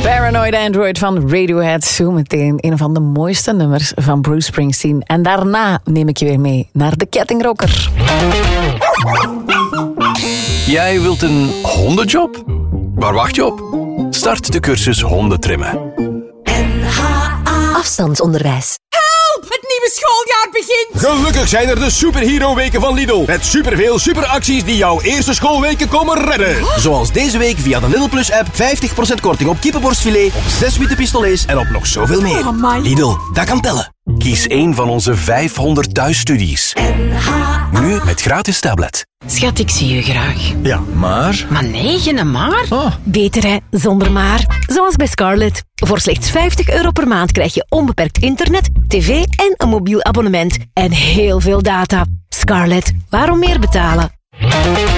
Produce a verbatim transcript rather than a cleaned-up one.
Paranoid Android van Radiohead. Zo meteen een van de mooiste nummers van Bruce Springsteen. En daarna neem ik je weer mee naar de kettingrocker. Jij wilt een hondenjob? Waar wacht je op? Start de cursus hondentrimmen. Afstandsonderwijs. Het nieuwe schooljaar begint! Gelukkig zijn er de superhero-weken van Lidl. Met superveel superacties die jouw eerste schoolweken komen redden. Zoals deze week via de Lidl Plus app vijftig procent korting op kippenborstfilet, op zes witte pistolets en op nog zoveel meer. Oh, amai. Lidl, dat kan tellen. Kies één van onze vijfhonderd thuisstudies. Nu met gratis tablet. Schat, ik zie je graag. Ja, maar... Maar nee, geen maar. Oh. Beter hè, zonder maar. Zoals bij Scarlett. Voor slechts vijftig euro per maand krijg je onbeperkt internet, tv en een mobiel abonnement. En heel veel data. Scarlett, waarom meer betalen?